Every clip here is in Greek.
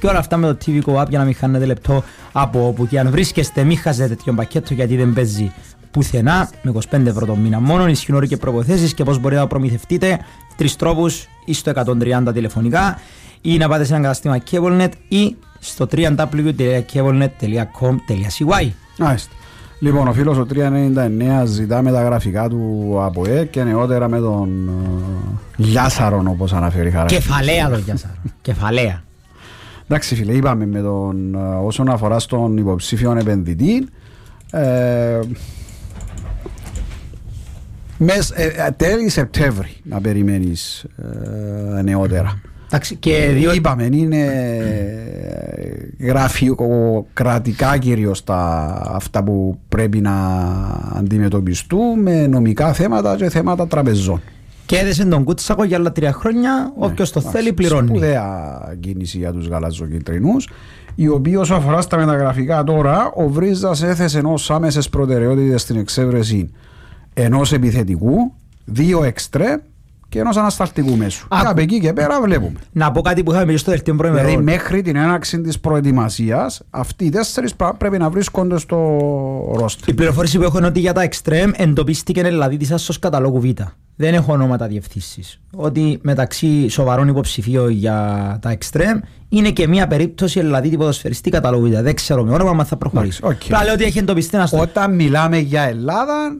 Και όλα αυτά με το TV Go App για να μην χάνετε λεπτό από όπου και αν βρίσκεστε, μην χάσετε τέτοιο πακέτο γιατί δεν παίζει πουθενά. Με 25 ευρώ το μήνα μόνο, ισχύουν όροι και προποθέσεις και πώς μπορείτε να προμηθευτείτε. 3 τρόπους, ή στο 130 τηλεφωνικά, ή να πάτε σε ένα κατάστημα CableNet ή στο www.cablenet.com.cy. Λοιπόν, ο φίλος ο 399 ζητά με τα γραφικά του από και νεότερα με τον Λιάσαρον, όπως αναφέρει χαρακτηριστικά. Κεφαλαία τον Λιάσαρον. Κεφαλαία. Εντάξει φίλε, είπαμε με τον, όσον αφορά στον υποψήφιο επενδυτή, τέλη Σεπτέμβρη να περιμένεις νεότερα. Είπαμε, είναι γραφειοκρατικά κυρίως αυτά που πρέπει να αντιμετωπιστούν, νομικά θέματα και θέματα τραπεζών. Και έδεσε τον Κούτσακο για άλλα 3 χρόνια, όποιος το θέλει πληρώνει. Σπουδαία κίνηση για τους γαλαζοκίτρινους, οι οποίοι όσο αφορά στα μεταγραφικά τώρα, ο Βρίζας έθεσε ως άμεσες προτεραιότητες στην εξέβρεση ενός επιθετικού, 2 εξτρέμ και ενός ανασταλτικού μέσου. Και από εκεί και πέρα βλέπουμε. Να πω κάτι που είχαμε πει στο δελτίο προημερών. Δηλαδή μέχρι την έναρξη της προετοιμασίας αυτοί οι 4 πρέπει να βρίσκονται στο ρόστερ. Η πληροφόρηση που έχω είναι ότι για τα εξτρέμ εντοπίστηκε δηλαδή της άσος καταλόγου Β. Δεν έχω ονόματα διευθύνσεις. Ότι μεταξύ σοβαρών υποψηφίων για τα εξτρέμ είναι και μια περίπτωση ελλαδίτη ποδοσφαιριστή καταλόγου Β. Δεν ξέρω με όνομα, μα θα προχωρήσει. Πλά λέω ότι έχει εντοπιστεί ένα. Όταν μιλάμε για Ελλάδα,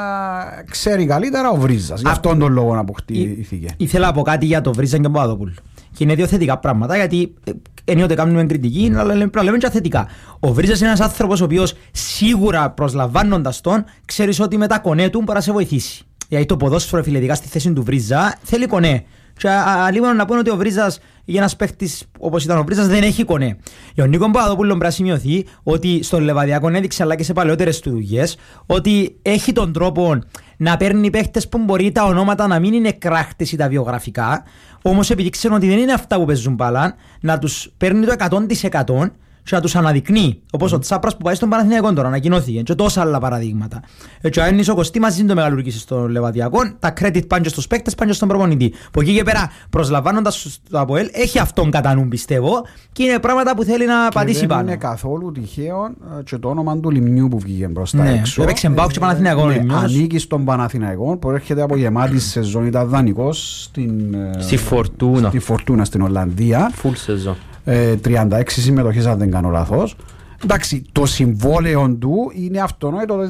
ξέρει καλύτερα ο Βρίζας. Γι' αυτόν τον λόγο να αποκτήθηκε. Ήθελα να πω κάτι για το Βρίζα και τον Παπαδόπουλο. Και είναι 2 θετικά πράγματα, γιατί ενίοτε κάνουμε κριτική, αλλά λέμε και θετικά. Ο Βρίζας είναι ένας άνθρωπος ο οποίος σίγουρα προσλαμβάνοντας τον, ξέρεις ότι με τα κονέ του μπορεί να σε βοηθήσει. Γιατί το ποδόσφαιρο φιλετικά στη θέση του Βρίζα θέλει κονέ. Και λίγο να πούμε ότι ο Βρίζας, για ένας παίχτης όπως ήταν ο Βρίζας, δεν έχει κονέ. Για τον Νίκο Παπαδόπουλο πρέπει να σημειωθεί ότι στον Λεβαδιακό έδειξε, αλλά και σε παλαιότερες του δουλειές, ότι έχει τον τρόπο να παίρνει παίχτες που μπορεί τα ονόματα να μην είναι κράχτες ή τα βιογραφικά, όμως επειδή ξέρουν ότι δεν είναι αυτά που παίζουν μπάλα, να τους παίρνει το 100% και να τους αναδεικνύει. Όπως ο Τσάπρας που πάει στον Παναθηναϊκό τώρα, ανακοινώθηκε. Και τόσα άλλα παραδείγματα. Έτσι, ο Έννης ο Κωστή μαζί το μεγαλουργήσει στο Λεβαδιακό, τα credit πάνε και στους παίκτες, πάνε και στον προπονητή. Από εκεί και πέρα, προσλαμβάνοντας το ΑΠΟΕΛ, έχει αυτόν κατά νου πιστεύω και είναι πράγματα που θέλει να πατήσει πάνω. Δεν είναι καθόλου τυχαίο και το όνομα του Λιμνιού που βγήκε μπροστά έξω. Έπαιξε Μπάουκ και Παναθηναϊκό. Ανήκει στον Παναθηναϊκό, προέρχεται από γεμάτη σεζόν, ήταν δανεικός στη Φορτούνα στην Ολλανδία. Full σεζόν. 36 συμμετοχές αν δεν κάνω λάθος. Εντάξει, το συμβόλαιο του είναι αυτονόητο ότι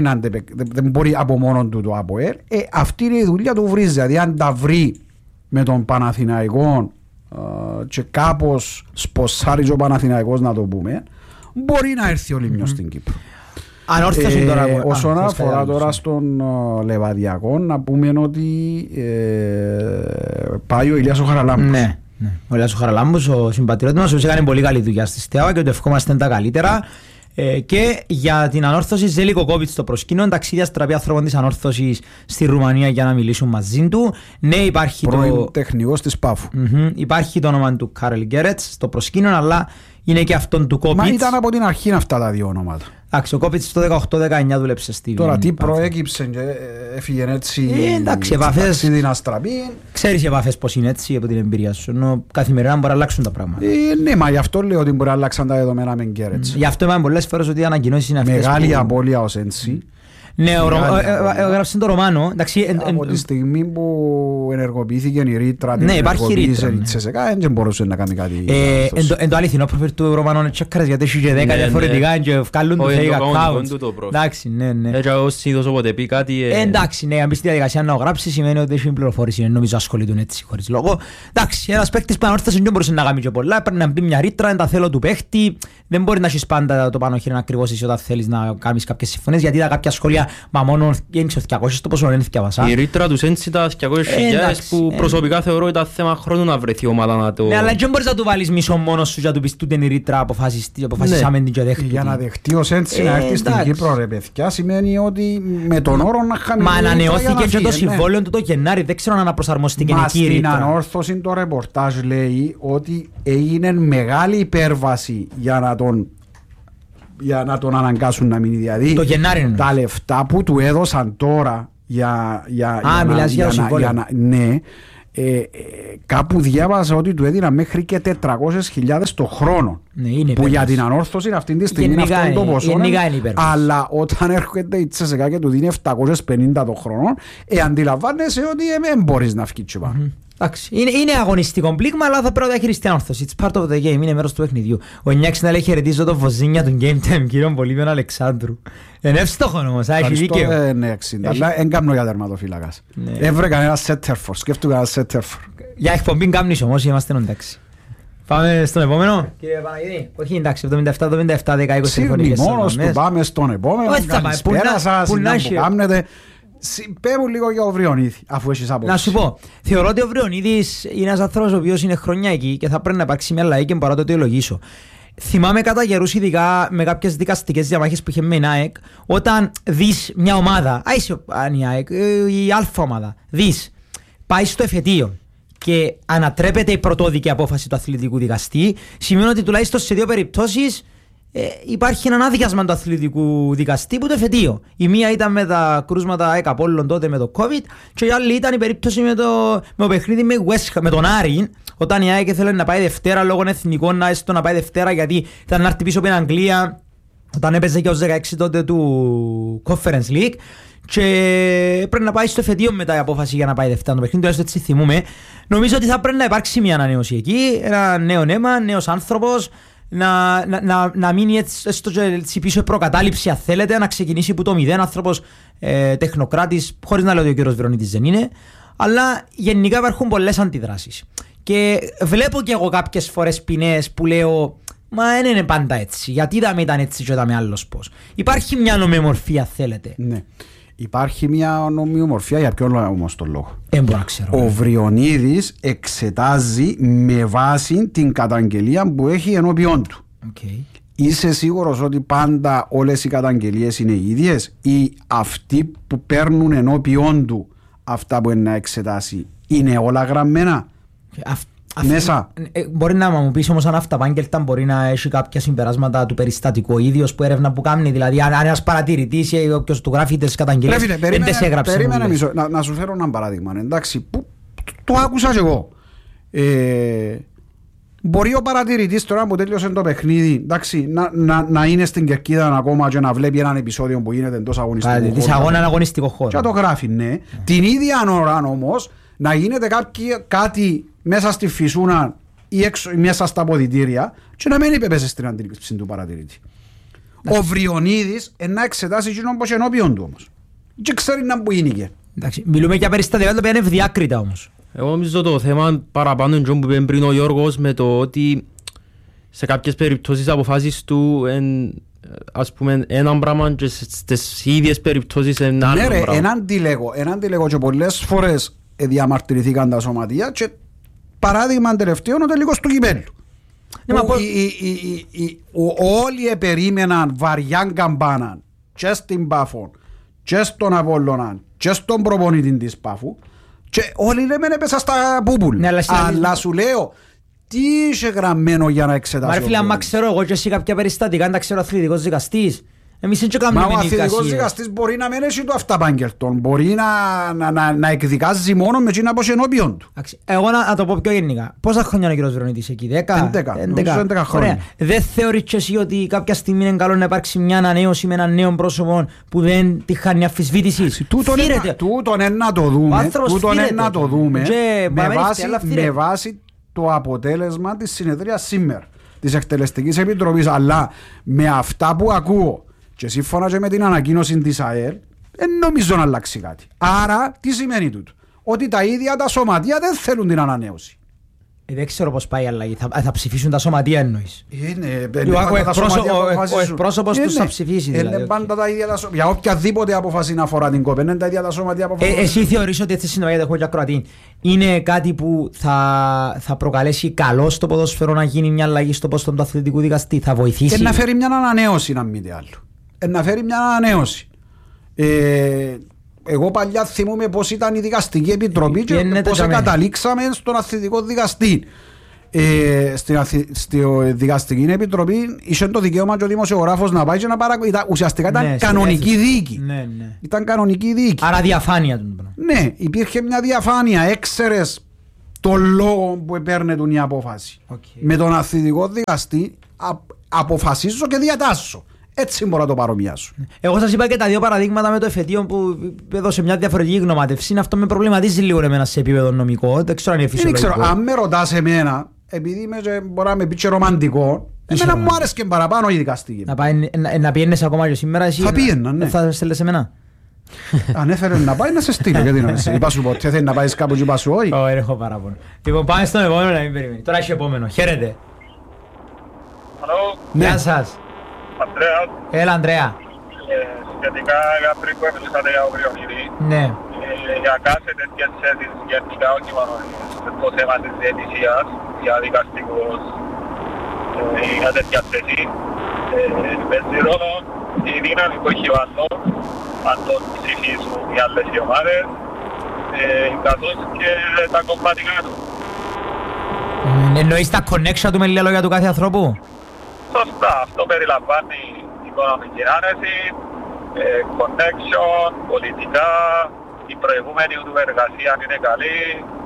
δεν μπορεί από μόνο του το ΑΠΟΕΛ. Αυτή είναι η δουλειά του Βρίζα. Δηλαδή αν τα βρει με τον Παναθηναϊκό και κάπως σποσάρει ο Παναθηναϊκός, να το πούμε, μπορεί να έρθει ο Λιμνιός στην Κύπρο. Όσον αφορά τώρα στον Λεβαδιακό, να πούμε ότι πάει ο Ηλίας ο Χαραλάμπος. Ναι. Ο Ηλίας ο Χαραλάμπος, ο συμπατριώτης μας, έκανε πολύ καλή δουλειά στη ΣΤΕΑΒΑ και ότι ευχόμαστε τα καλύτερα. Και για την ανόρθωση, Ζέλικο Κόβιτς στο προσκήνιο, ταξίδια στραπή ανθρώπων της ανόρθωσης στη Ρουμανία για να μιλήσουν μαζί του. Ναι, υπάρχει πρώην τεχνικός της Πάφου. Υπάρχει το όνομα του Κάρελ Γκέρετς στο προσκήνιο, αλλά είναι και αυτόν του Κόβιτς. Μα ήταν από την αρχή αυτά τα 2 ονόματα. Εντάξει, ο Κόβιτς το 18-19 δούλεψε στη. Τώρα τι προέκυψε και έφυγε έτσι. Εντάξει, επαφές. Στην αστραπή. Ξέρεις οι επαφές πως είναι έτσι από την εμπειρία σου. Ενώ καθημερινά μπορεί να αλλάξουν τα πράγματα. Ναι, μα γι' αυτό λέω ότι μπορεί να αλλάξαν τα δεδομένα με Γκέρετς. Γι' αυτό είπαμε πολλές φορές ότι οι ανακοινώσεις είναι αυτές. Μεγάλη απώλεια ως έτσι. Ναι, έγραψε το Ρωμάνο. Από τη στιγμή που ενεργοποιήθηκε η ρήτρα, ναι, υπάρχει ρήτρα. Δεν μπορούσε να κάνει κάτι. Εν το αληθινό προφίλ του Ρωμάνου είναι τσέκαρες γιατί έχει και 10 διαφορετικά και βγάλουν το fake accounts. Εντάξει, ναι. Έτσι όσοι τόσο ποτέ πει κάτι. Εντάξει, ναι, αν μπεις στη διαδικασία να γράψει σημαίνει ότι έχει πληροφόρηση. Νομίζω ασχολητούν έτσι χωρίς λόγο. Εντάξει, ένας παίκτης που ανόρθωσε δεν μπορούσε να κάνει και πολλά. Πρέπει να μπει μια ρήτρα, είναι τα θέλω του παίκτη. Δεν μπορεί να έχεις πάντα το πάνω χέρι ακριβώς εσύ όταν θέλεις να κάνεις κάποιες συμφωνίες, γιατί είδα κάποια σχόλια, μα μόνο γέννησε 200, το πόσο είναι 200. Η ρήτρα τους έτσι τα 200.000 που προσωπικά θεωρώ ήταν θέμα χρόνου να βρεθεί η ομάδα να το. Ναι, αλλά δεν μπορείς να του βάλεις μισό μόνος σου για να του πεις τούτη είναι η ρήτρα, αποφασίσαμε την και δέχτηκε. Για να δεχτεί ως έτσι να έρθει στην Κύπρο, ρε παιδιά, σημαίνει ότι με τον όρο να χαμηλώσει. Μα ανανεώθηκε και το συμβόλαιο του το Γενάρη, δεν ξέρω αν αναπροσαρμοστήκε η ρήτρα. Στην ανόρθωση το ρεπορτάζ λέει ότι έγινε μεγάλη υπέρβαση για να τον αναγκάσουν να μείνει. Δηλαδή το Γενάρη τα λεφτά που του έδωσαν τώρα μιλάς για το συμβόλαιο. Ναι, κάπου διάβαζα ότι του έδιναν μέχρι και 400.000 το χρόνο. Ναι, που για την ανόρθωση αυτή τη στιγμή είναι αυτό το ποσό. Αλλά όταν έρχεται η Τσεσεκά και του δίνει 750 το χρόνο, αντιλαμβάνεσαι ότι δεν μπορείς να φύγεις πάνω. Είναι αγωνιστικό πλήγμα, αλλά θα πρέπει να χειριστεί την ανόρθωση. It's part of the game, είναι μέρος του παιχνιδιού. Ο Νιάξ να λέει χαιρετίζω το Βοζίνια του Game Time, κύριον Πολύβιον Αλεξάνδρου. Είναι εύστοχο όμως, έχει δίκαιο. Ναι, αλλά δεν κάνω για τερματοφύλακας. Έβρε ένα Σέτερφορ, σκέφτομαι ένα Σέτερφορ. Για εκπομπή κάμνης όμως, είμαστε εντάξει. Πάμε στον επόμενο. Κύριε Παναγίδη, όχι εντάξει, 77, 10, 20 συμφωνίες. Μόνος του πάμε στον επόμενο. Καλησπέρα σας, να που κάμνετε. Πέμουν λίγο για ο Βριονίδη, αφού έχεις άποψη. Να σου πω, θεωρώ ότι ο Βριονίδης είναι ένας άνθρωπος ο οποίος είναι χρόνια εκεί και θα πρέπει να υπάρξει μια αλλαγή και παρά το ευλογήσω. Θυμάμαι κατά καιρούς, ειδικά με κάποιες δικαστικές διαμάχες που είχε με η ΑΕΚ, όταν δεις μια ομάδα, αν η ΑΕΚ, η αλφα ομάδα, δεις, πάει στο εφετείο και ανατρέπεται η πρωτόδικη απόφαση του αθλητικού δικαστή, σημαίνει ότι τουλάχιστον σε δύο περιπτώσεις υπάρχει ένα άδειασμα του αθλητικού δικαστή που το εφετείο. Η μία ήταν με τα κρούσματα ΑΕΚ Απόλλων τότε με το COVID και η άλλη ήταν η περίπτωση με το παιχνίδι με τον Άρη, όταν η ΑΕΚ ήθελε να πάει Δευτέρα λόγω εθνικών, να πάει Δευτέρα γιατί ήταν να έρθει πίσω από την Αγγλία όταν έπαιζε και ως 16 τότε του Conference League και πρέπει να πάει στο εφετείο μετά η απόφαση για να πάει Δευτέρα το παιχνίδι, τουλάχιστον έτσι θυμούμε. Νομίζω ότι θα πρέπει να υπάρξει μια ανανέωση εκεί, ένα νέο νέμα, νέος άνθρωπος, να μείνει έτσι πίσω προκατάληψη αν θέλετε, να ξεκινήσει που το 0 άνθρωπος τεχνοκράτης, χωρίς να λέω ότι ο κύριος Βριονίδης δεν είναι, αλλά γενικά υπάρχουν πολλές αντιδράσεις και βλέπω και εγώ κάποιες φορές ποινές που λέω μα δεν είναι πάντα έτσι, γιατί δεν ήταν έτσι και ήταν άλλος πώς. Υπάρχει μια νομιμορφία θέλετε. Ναι. Υπάρχει μια νομιμορφία για ποιον όμως τον λόγο. Ξέρω. Ο Βριονίδης εξετάζει με βάση την καταγγελία που έχει ενώπιον του. Okay. Είσαι σίγουρος ότι πάντα όλες οι καταγγελίες είναι οι ίδιες ή αυτοί που παίρνουν ενώπιον του αυτά που είναι να εξετάσει είναι όλα γραμμένα? Μέσα. Μπορεί να μου πεις όμως αν αυταπάγγελτα μπορεί να έχει κάποια συμπεράσματα του περιστατικού ίδιος που έρευνα που κάνει, δηλαδή αν ένας παρατηρητής ή όποιος του γράφει τις καταγγελίες δεν τις έγραψε. Περίμενε μισό, να σου φέρω ένα παράδειγμα, εντάξει, που το άκουσα και εγώ. Μπορεί ο παρατηρητής τώρα που τέλειωσε το παιχνίδι, εντάξει, να είναι στην κερκίδα ακόμα και να βλέπει έναν επεισόδιο που γίνεται εντός αγωνιστικού χώρου. Και το γράφει, ναι. Την ίδια ώρα όμως να γίνεται κάτι μέσα στη φυσούνα ή έξω, μέσα στα αποδυτήρια και να μην υπέπεσε στην αντίληψη του παρατηρητή. Ο Βριονίδης να εξετάσει εκείνον πως ενώπιον του όμως. Και ξέρει να που είναι. Εντάξει, μιλούμε για περιστατικά τα οποία είναι ευδιάκριτα όμως. Εγώ νομίζω το θέμα παραπάνω είναι που είπε πριν ο Γιώργος με το ότι σε κάποιες περιπτώσεις αποφάσεις του ας πούμε έναν πράγμα και στις ίδιες περιπτώσεις ένα άλλο πράγμα. Ναι ρε, έναν τη λέγω και πολλές φορές διαμαρτυρηθήκαν τα σωματεία και παράδειγμα τελευταίο ο τελικός του κυπέλλου. Όλοι περίμεναν βαριά καμπάνα και στην Πάφο και στον Απόλλωνα και στον προπονητή της Πάφου και όλοι λέμε έπεσα στα πούπουλ. Αλλά σου λέω τι είσαι γραμμένο για να εξετάσω. Μα ρε φίλε, άμα ξέρω εγώ και εσύ κάποια περιστατικά, αν τα ξέρω αθλητικός δικαστής, εμείς δεν κάνουμε ο αθλητικός δικαστής μπορεί να μην έχει το αυταπάγγελτον, μπορεί να εκδικάζει μόνο με εκείνα πως ενώπιον του. Εγώ να το πω πιο γενικά. Πόσα χρόνια είναι ο κύριος Βριονίδης εκεί, 11 χρόνια. Δεν θεωρείς και εσύ ότι κάποια στιγμή είναι καλό να υπάρξει μια ανανέωση με έναν νέο πρόσωπο που δεν τη χάνει αφισβήτηση? Τούτον να το δούμε με βάση το αποτέλεσμα της συνεδρίας σήμερα της Εκτελεστικής Επιτροπής, αλλά με αυτά που ακούω και σύμφωνα και με την ανακοίνωση της ΑΕΛ δεν νομίζω να αλλάξει κάτι. Άρα τι σημαίνει τούτο? Ότι τα ίδια τα σωματεία δεν θέλουν την ανανέωση. Δεν ξέρω πώς πάει η αλλαγή. Θα ψηφίσουν τα σωματεία εννοείς? Ο εκπρόσωπος τους θα ψηφίσει δηλαδή. Πάντα τα ίδια τα σωματεία. Για οποιαδήποτε απόφαση να αφορά την ΚΟΠ, είναι τα ίδια τα σωματεία αποφασίζουν. Εσύ θεωρείς ότι έτσι συνεργάζεται έχω και ακροατή? Είναι κάτι που θα προκαλέσει καλό στο ποδόσφαιρο να γίνει μια αλλαγή στο πόστο του αθλητικού δικαστή? Θα βοηθήσει? Να φέρει μια ανανέωση, να μην τι άλλο. Να φέρει μια ανανέωση. Εγώ παλιά θυμούμαι πώς ήταν η δικαστική επιτροπή και πώς καταλήξαμε στον αθλητικό δικαστή. Στη δικαστική επιτροπή είχε το δικαίωμα και ο δημοσιογράφος να πάει και να παρακολουθεί. Ουσιαστικά ήταν κανονική δίκη. Ήταν κανονική δίκη. Άρα διαφάνεια. Ναι, υπήρχε μια διαφάνεια. Έξερες τον λόγο που παίρνει η απόφαση. Με τον αθλητικό δικαστή αποφασίζω και διατάσσω. Έτσι μπορώ να το παρομοιάσω. Εγώ σας είπα και τα δύο παραδείγματα με το εφετείο που έδωσε μια διαφορετική γνωμάτευση. Αυτό με προβληματίζει λίγο εμένα σε επίπεδο νομικό. Δεν ξέρω αν είναι φυσιολογικό. Δεν ξέρω, αν με ρωτάς εμένα, επειδή μπορεί να με πει και ρομαντικό, εμένα μου άρεσε και παραπάνω η δικαστική. Να πιένες ακόμα και σήμερα εσύ? Θα πιένα, ναι. Θα στέλνες εμένα? Αν έφερε να πάει να σε στείλω, γιατί νομίζεις? Είπα σου ποτέ θέλει να πάεις κάπου και είπα σου όχι. Όχι, έχω παράπονο. Λοιπόν, πάμε στον επόμενο να μην περιμένει. Τώρα έχει επόμενο. Χαίρετε. Γεια σας. Ανδρέας. Έλα, Ανδρέα. Σχετικά πριν που έπαιξατε για Οβριονίδη, Ναι. για κάθε τέτοιες θέσεις γενικά, όχι μόνο το θέμα της διαιτησίας, για δικαστικούς ή για τέτοια θέση, παίζει ρόλο η δύναμη που έχει ο Αντών, αν τον ψηφίσουν οι άλλες οι ομάδες, καθώς και τα κομματικά του. Εννοείς τα connection του με λίγα λόγια του κάθε ανθρώπου? Σωστά, αυτό περιλαμβάνει οικονομική άνεση, connection, πολιτικά, η προηγούμενη του εργασία είναι καλή.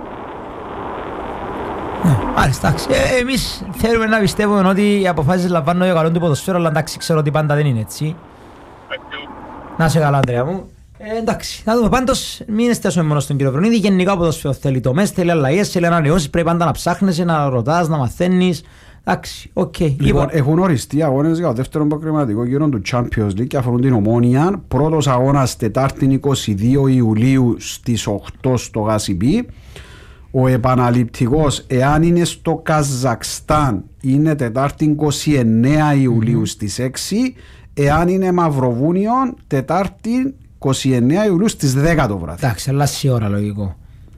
Μάλιστα, εντάξει. Εμείς θέλουμε να πιστεύουμε ότι οι αποφάσεις λαμβάνουν για καλό του ποδοσφαίρου, αλλά εντάξει, ξέρω ότι πάντα δεν είναι έτσι. Να σε καλά, Ανδρέα μου. Εντάξει, θα δούμε. Πάντως, μην εστιάσουμε μόνο στον κύριο Βρονίδη. Γενικά ο ποδοσφαίρος θέλει τομές, θέλει αλλαγές, θέλει ανανεώσεις. Πρέπει πάντα να ψάχνεσαι, να ρωτάς, να μαθαίνεις. Εντάξει, οκ. Λοιπόν, έχουν οριστεί αγώνες για το δεύτερο προκριματικό γύρο του Champions League και αφορούν την Ομόνια. Πρώτος αγώνας Τετάρτη 22 Ιουλίου στις 8 στο Γασιμπή. Ο επαναληπτικός, εάν είναι στο Καζακστάν, είναι Τετάρτη 29 Ιουλίου στις 6. Εάν είναι Μαυροβούνιο, Τετάρτη 29 Ιουλίου στις 10 το βράδυ. Εντάξει, αλλάζει η ώρα, λογικό.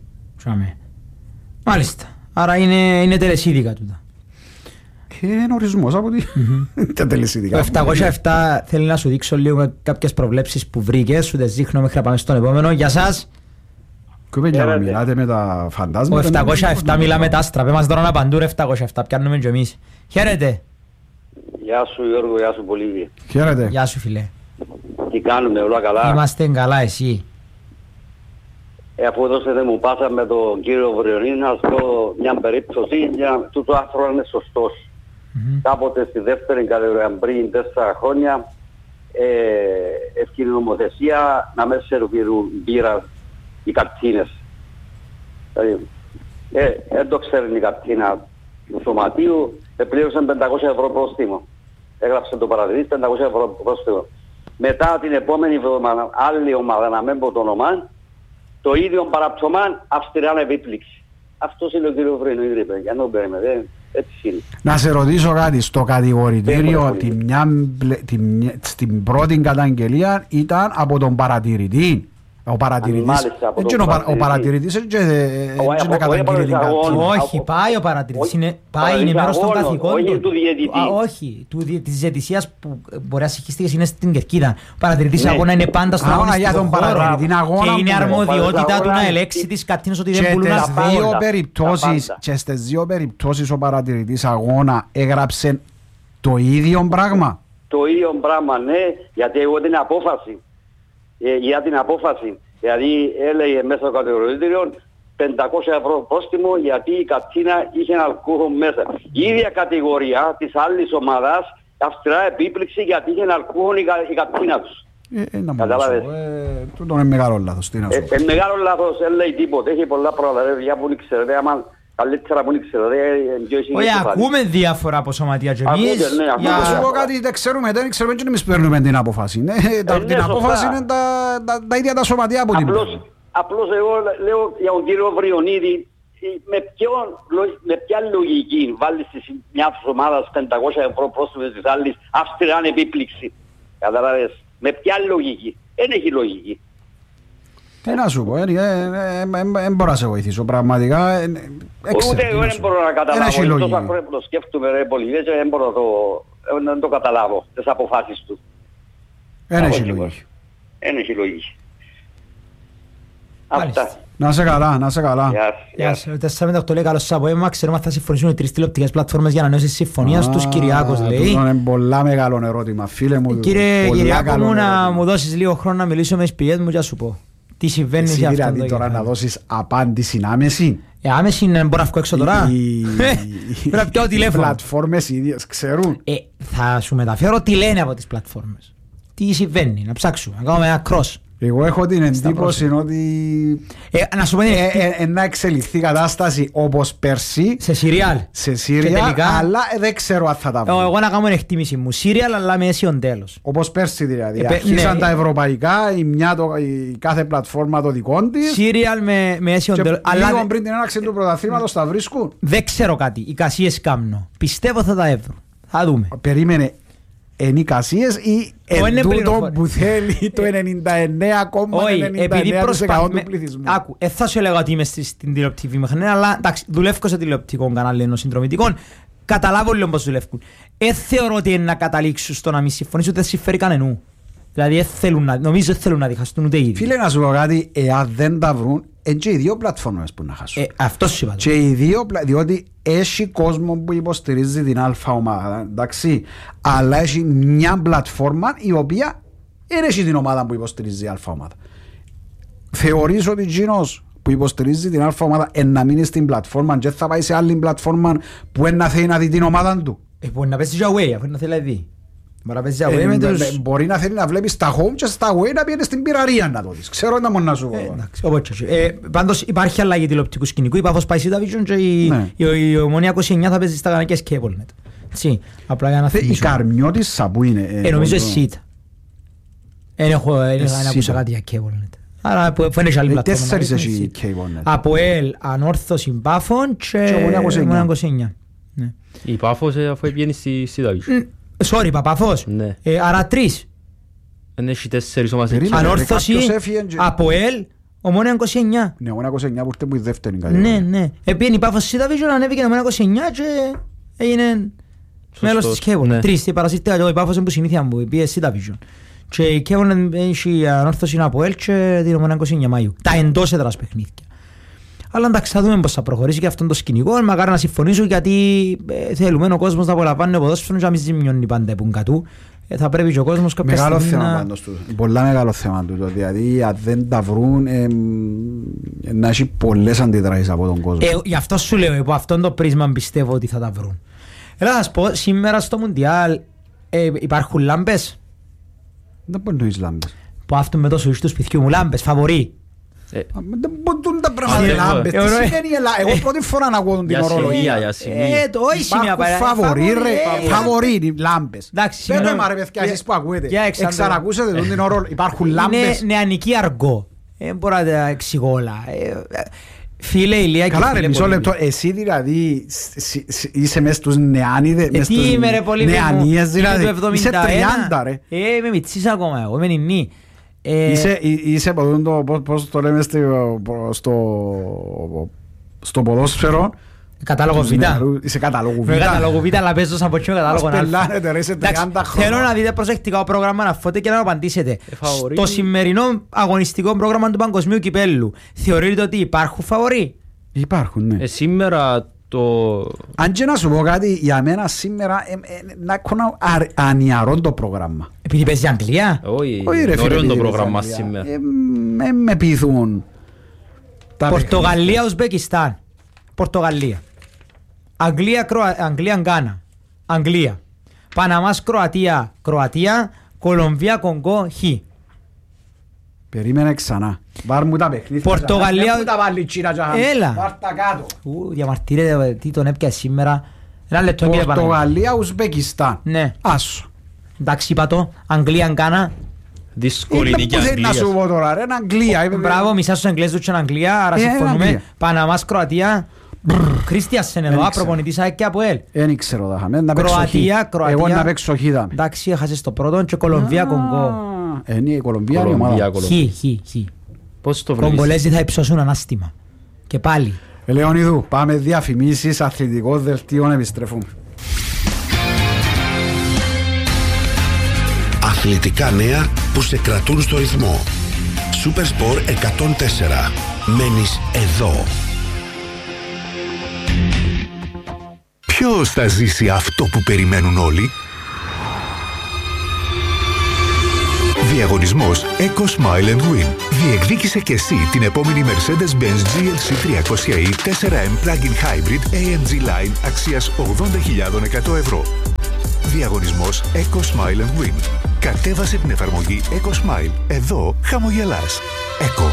Μάλιστα. Άρα είναι τελεσίδικα τούτα. Και είναι ορισμός από τα τελεσίδικα. Το 707 θέλει να σου δείξω λίγο κάποιες προβλέψεις που βρήκες. Σου τις δείχνω μέχρι να πάμε στον επόμενο. Γεια σας. Κουπέγια να μιλάτε με τα φαντάσματα. Ο 707 μιλά με τα άστρα. Πες μας τώρα να παντούρε 707. Πιάνουμε και εμείς. Χαίρετε. Γεια σου Γιώργο, γεια σου Πολύβη. Χαίρετε. Γεια σου φίλε. Τι κάνουμε, όλα καλά? Είμαστε καλά, εσύ? Αφού δώσετε μου πάσα με τον κύριο Βριονίδη, να σας πω μια περίπτωση, τούτο άρθρο είναι σωστός. Κάποτε στη δεύτερη κατηγορία πριν 4 χρόνια ευκαιρία νομοθεσία να μην σερβίρουν μπύρα οι καρτίνες. Δεν το ξέρει η καρτίνα του σωματείου, πλήρωσαν 500 ευρώ πρόστιμο. Έγραψε το παρατηρητής 500 ευρώ πρόστιμο. Μετά την επόμενη εβδομάδα, άλλη ομάδα, να μην πω το όνομα, το ίδιο παραπτωμά αυστηρά επίπληξη. Αυτός είναι ο κύριο Βρενίδη, για να περιμένετε. Έτσι είναι. Να σε ρωτήσω κάτι, στο κατηγορητήριο στην πρώτη καταγγελία ήταν από τον παρατηρητή. Ο παρατηρητής, ο παρατηρητής δεν καταγγείλει την κατηγορία. Όχι, πάει ο παρατηρητής, πάει, είναι μέρος των καθηκόντων. Όχι του διαιτητή. Όχι, της διαιτησίας που μπορεί να συγχύστηκε είναι στην Κερκίδα. Ο παρατηρητής αγώνα είναι πάντα στον αγωνιστικό χώρο και είναι αρμοδιότητα του να ελέξει τις κατίνες ότι δεν μπορούν να σβέουν. Και στις δύο περιπτώσεις ο παρατηρητής αγώνα έγραψε το ίδιο πράγμα. Το ίδιο πράγμα, ναι, γιατί εγώ την απόφαση. Για την απόφαση, δηλαδή έλεγε μέσα στο κατηγορητήριο 500 ευρώ πρόστιμο γιατί η κατσίνα είχε αλκοόλ μέσα. Η ίδια κατηγορία της άλλης ομάδας αυστηρά επίπληξη γιατί είχε αλκοόλ η κατσίνα τους. Καταλάβες. Τούτο είναι μεγάλο λάθος. Μεγάλο λάθος, δεν λέει τίποτα. Έχει πολλά πράγματα που δεν ξέρετε. Καλύτερα που δεν ξέρετε. Όχι, ακούμε διάφορα από σωματεία και εμείς. Να σου πω κάτι, δεν ξέρουμε και εμείς παίρνουμε την απόφαση. Την απόφαση είναι τα ίδια τα σωματεία που την παίρνουν. Απλώς εγώ λέω για τον κύριο Βριονίδη, με ποια λογική βάλεις μιας ομάδας 500 ευρώ πρόστιμο της άλλης αυστηρά επίπληξη. Καταλάβες, με ποια λογική. Δεν έχει λογική. Τι να σου πω, δεν μπορώ να σε βοηθήσω πραγματικά. Ούτε εγώ δεν μπορώ να καταλάβω, είναι τόσο ακραίο που το σκέφτομαι ρε Πολυβές, δεν μπορώ να το καταλάβω, τις αποφάσεις του. Δεν έχει λογική. Δεν έχει λογική. Αυτά. Να σε καλά, να σε καλά. Γεια σας. 4-5-8 λέει καλώς απόγευμα. Ξέρουμε αν θα συμφωνήσουν οι 3 τηλεοπτικές πλατφόρμες για ανανέωση συμφωνίας τους. Κυριάκος λέει. Αυτό είναι πολλά μεγάλο ερώτημα, φίλε μου. Κύριε Κυριάκο μου, να μου δώσεις λίγο χρόνο να μιλήσω με τις πηγές μου και να σου πω. Τι συμβαίνει σε αυτό το τώρα να δώσεις απάντηση άμεση. Άμεση είναι, μπορώ να βγω έξω τώρα. Πρέπει να πιω τηλέφωνο. Οι πλατφόρμες οι ίδιες ξέρουν. Θα σου μεταφέρω τι λένε από τις πλατφόρμες. Τι συμβαίνει, να ψάξουμε, να κάνουμε ένα cross. Εγώ έχω την εντύπωση ότι να σου πω, να εξελιχθεί η κατάσταση όπως πέρσι σε σιριάλ, αλλά δεν ξέρω αν θα τα βρω. Εγώ να κάνω την εκτίμηση μου, σιριάλ αλλά με αίσιον τέλος. Όπως πέρσι δηλαδή, αρχίσαν τα ευρωπαϊκά, η κάθε πλατφόρμα το δικό της. Σιριάλ με αίσιον τέλος. Λίγο πριν την έναρξη του πρωταθλήματος τα βρίσκουν. Δεν ξέρω κάτι, οι κασίες κάμνο. Πιστεύω θα τα έβρω. Θα δούμε. Περίμενε. Είναι οι κασίες ή εν τούτο που θέλει το 99,99% του πληθυσμού. Άκου, θα σου έλεγα ότι είμαι στην τηλεοπτική βιομηχανία, αλλά εντάξει, δουλεύω σε τηλεοπτικό κανάλι ενός συνδρομητικών. Καταλάβω λίγο πώς δουλεύουν. Θεωρώ ότι είναι να καταλήξουν στο να μην συμφωνήσουν, ούτε συμφέρει κανενού. Δηλαδή, νομίζω δεν θέλουν να διχαστούν ούτε ήδη. Φίλε, να σου πω κάτι, εάν δεν τα βρουν, είναι και οι δύο πλατφόρμες που να χάσουν. Αυτό σου είπα. Και οι δύο, διότι έχει κόσμο που υποστηρίζει την αλφα ομάδα, εντάξει, αλλά έχει μια πλατφόρμα η οποία δεν έχει την ομάδα που υποστηρίζει η αλφα ομάδα. Θεωρείς ότι εκείνος που υποστηρίζει την αλφα ομάδα να μείνει στην πλατφόρμα και θα πάει σε άλλη πλατφόρμα που να θέλει να δει την ομάδα του? Μπορεί να πέσει για away, αφού να θέλει να δει. Μπορεί να θέλει να βλέπει στα home και στα away να πιένει στην πυραρία να το δεις. Ξέρω να μόνο να σου πω. Πάντως υπάρχει αλλαγή τηλεοπτικού σκηνικού. Η Πάφος πάει στα Vision και η Ομόνια 29 θα παίζει στα κανακές Cablenet. Απλά για να θυμίσω. Η Καρμιώτισσα που είναι? Νομίζω ΣΥΤ. Δεν έχω ακούσα κάτι για Cablenet. Άρα φαίνεται άλλη πλατφόρμα. 4 έχει Cablenet. Από ΕΛ, Ανόρθωση Πάφων και Ομόνια 29. Η Πάφος αφού βγαίνει στη Vision. Sorry, Παπαφός. Ναι. Άρα 3. Δεν έχει 4 ομάδες. Ανόρθωση, ΑΠΟΕΛ, Ομόνια 29. Ναι, Ομόνια 29 που ήρθε που η δεύτερη. Ναι. Επίσης η Πάφος στη Vision ανέβηκε η Ομόνια 29 και έγινε μέλος της Κέβον. 3. Η παρασύρτηκα η Πάφος είναι που συνήθεια μου, πήγε στη Vision. Και η Κέβον έχει Ανόρθωση, ΑΠΟΕΛ και την Ομόνια 29 Μαΐου. Τα εντός έδρας παιχνίδια. Αλλά εντάξει, θα δούμε πώς θα προχωρήσει και αυτόν το σκηνικό. Μακάρι να συμφωνήσουν, γιατί θέλουμε ο κόσμος να απολαμβάνει ο ποδόσφαιρο και να μην ζημιώνει πάντα που κατού. Θα πρέπει και ο κόσμος κάποια στιγμή μεγάλο θέμα πάντως του. Πολλά μεγάλο θέμα του. Δηλαδή, αν δεν τα βρουν, να έχει πολλές αντιδράσεις από τον κόσμο. Γι' αυτό σου λέω, από αυτόν το πρίσμα πιστεύω ότι θα τα βρουν. Έλα να σου πω, σήμερα στο Μουντιάλ υπάρχουν λάμπες. Δεν μπορεί να έχεις λάμπες. Που αυτό με το σουίς του σπιτιού μου, λάμπες, φαβορί. Δεν μπορούν τα πράγματα λάμπες. Τι σημαίνει εγώ πρώτη φορά να ακούω την ορολογία. Υπάρχουν φαβορί λάμπες. Πέτω μα ρε παιδιά εσείς που ακούετε. Εξαρακούσετε την ορολογία. Υπάρχουν λάμπες. Είναι νεανική αργό. Δεν μπορώ να τα εξηγώ όλα. Φίλε Ηλία και καλά ρε μισό λεπτό. Εσύ δηλαδή είσαι μες στους νεάνιδες. Τι είμαι ρε πολύ νεανίες δηλαδή. Είσαι 30 ρε. Είμαι μητσής ακόμα εγώ. Είμαι νινή. Είσαι πώς το λέμε στο ποδόσφαιρο. Κατάλογο Β. Είσαι κατάλογο Β. Κατάλογο Β, αλλά παίζω σαν ποτσιό κατάλογο Α. Πελάνετε ρε, είσαι 30 χρόνια. Θέλω να δείτε προσεκτικά το πρόγραμμα να φώτε και να απαντήσετε. Στο σημερινό αγωνιστικό πρόγραμμα του Παγκοσμίου Κυπέλλου θεωρείτε ότι υπάρχουν φαβορί? Υπάρχουν, ναι. Σήμερα αν και να σου πω κάτι, για μένα σήμερα να έχω ανιαρό το πρόγραμμα. Επειδή παίζει Αγγλία? Όχι ρε φίλε, ωραίο το πρόγραμμα σήμερα. Με πείθουν. Πορτογαλία, Ουσμπεκιστάν. Πορτογαλία. Αγγλία, Γκάνα. Αγγλία. Παναμάς, Κροατία. Κροατία. Κολομβία, Κονγκό, Χ. Περίμενε ξανά. Βάρ μου τα παιχνίδια. Πορτογαλία. Έλα. Βάρ τα κάτω. Διαμαρτύρεται τι τον έπιασε σήμερα. Πορτογαλία, Ουσμπεκιστάν. Ναι. Άσο. Εντάξει είπα το. Αγγλία, Γκάνα. Δύσκολη και Αγγλίας. Να σου πω τώρα ρε, είναι Αγγλία. Μπράβο, μισά στους Αγγλές του και Αγγλία. Άρα συμφωνούμε. Παναμάς, Κροατία. Κρίστιασεν εδώ, προπονητής ΑΕΚ και ΑΠΟΕΛ. Δεν ξέρω τα χαμέ. Κροατία. Εγώ να παίξω Χ. Εντάξει, έχασες το πρώτο και Κολομβία, Κονγκό. Είναι η Κολομβία η ομάδα. Χ. Πώς το βρεις? Κογκολέζοι θα υψώσουν ανάστημα. Και πάλι. Λεωνίδου, πάμε διαφημίσεις, αθλητικό δελτίο, επιστρέφουμε. Αθλητικά νέα που σε κρατούν στο ρυθμό. Super Sport 104. Μένεις εδώ. Ποιος θα ζήσει αυτό που περιμένουν όλοι? Διαγωνισμός Eco Smile and Win. Διεκδίκησε και εσύ την επόμενη Mercedes-Benz GLC 300e 4M Plug-in Hybrid AMG Line αξίας 80.100 ευρώ. Διαγωνισμός Eco Smile and Win. Κατέβασε την εφαρμογή Eco Smile. Εδώ χαμογελάς. Eco.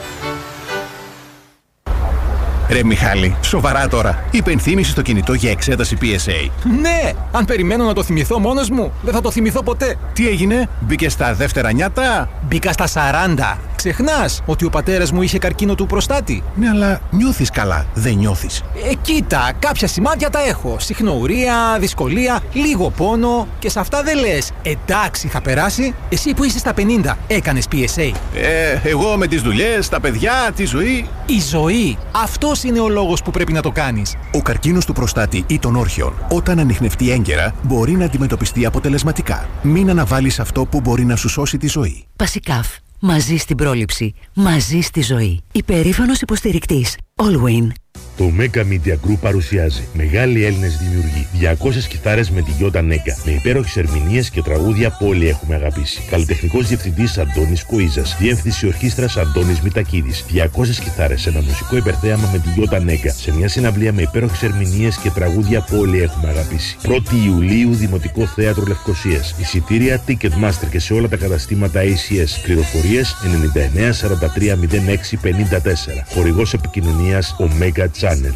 Ρε Μιχάλη, σοβαρά τώρα. Υπενθύμηση στο κινητό για εξέταση PSA. Ναι! Αν περιμένω να το θυμηθώ μόνος μου, δεν θα το θυμηθώ ποτέ. Τι έγινε, μπήκε στα δεύτερα νιάτα? Μπήκα στα 40. Ξεχνάς ότι ο πατέρας μου είχε καρκίνο του προστάτη. Ναι, αλλά νιώθεις καλά, δεν νιώθεις? Κοίτα, κάποια σημάδια τα έχω. Συχνουρία, δυσκολία, λίγο πόνο και σε αυτά δεν λες εντάξει θα περάσει. Εσύ που είσαι στα 50, έκανες PSA? Εγώ με τις δουλειές, τα παιδιά, τη ζωή. Η ζωή. Αυτός είναι ο λόγος που πρέπει να το κάνεις. Ο καρκίνος του προστάτη ή των όρχεων, όταν ανιχνευτεί έγκαιρα, μπορεί να αντιμετωπιστεί αποτελεσματικά. Μην αναβάλεις αυτό που μπορεί να σου σώσει τη ζωή. Πασικάφ. Μαζί στην πρόληψη. Μαζί στη ζωή. Υπερήφανος υποστηρικτής. Allwyn. Το Mega Media Group παρουσιάζει μεγάλοι Έλληνες δημιουργοί. 200 κιθάρες με τη Γιώτα Νέκα. Με υπέροχες ερμηνείες και τραγούδια που όλοι έχουμε αγαπήσει. Καλλιτεχνικός διευθυντής Αντώνης Κοΐζας. Διεύθυνση ορχήστρας Αντώνης Μητακίδης. 200 κιθάρες σε ένα μουσικό υπερθέαμα με τη Γιώτα Νέκα. Σε μια συναυλία με υπέροχες ερμηνείες και τραγούδια που όλοι έχουμε αγαπήσει. 1η Ιουλίου, Δημοτικό Θέατρο Λευκοσίας. Εισιτήρια Ticketmaster και σε όλα τα καταστήματα ACS. Πληροφορίες 99 43 06 54. Χορηγός επικοινωνίας Omega Channel.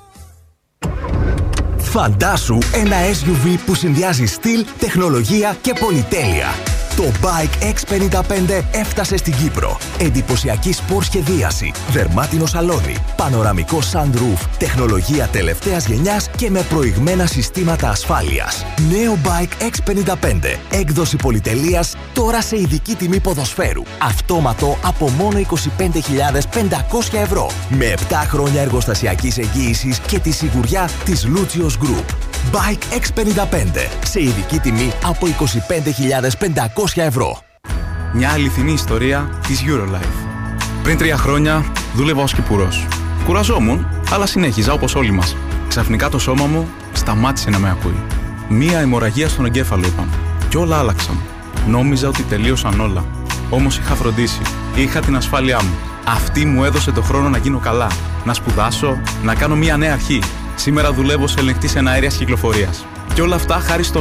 Φαντάσου ένα SUV που συνδυάζει στυλ, τεχνολογία και πολυτέλεια. Το Bike X55 έφτασε στην Κύπρο. Εντυπωσιακή σπορ σχεδίαση, δερμάτινο σαλόνι, πανοραμικό sunroof, τεχνολογία τελευταίας γενιάς και με προηγμένα συστήματα ασφάλειας. Νέο Bike X55, έκδοση πολυτελείας, τώρα σε ειδική τιμή ποδοσφαίρου. Αυτόματο από μόνο 25.500 ευρώ. Με 7 χρόνια εργοστασιακής εγγύησης και τη σιγουριά της Lucios Group. Bike X55, σε ειδική τιμή από 25.500 ευρώ. Μια αληθινή ιστορία της Eurolife. Πριν 3 χρόνια δούλευα ως κυπουρός. Κουραζόμουν, αλλά συνέχιζα όπως όλοι μας. Ξαφνικά το σώμα μου σταμάτησε να με ακούει. Μία αιμορραγία στον εγκέφαλο είπαν. Κι όλα άλλαξαν. Νόμιζα ότι τελείωσαν όλα. Όμως είχα φροντίσει. Είχα την ασφάλειά μου. Αυτή μου έδωσε το χρόνο να γίνω καλά. Να σπουδάσω, να κάνω μια νέα αρχή. Σήμερα δουλεύω σε ελεγκτής εναέριας κυκλοφορίας. Και όλα αυτά χάρη στον